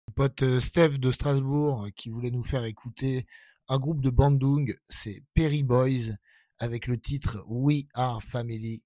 Pote Steph de Strasbourg qui voulait nous faire écouter un groupe de Bandung, c'est Perry Boys avec le titre We Are Family.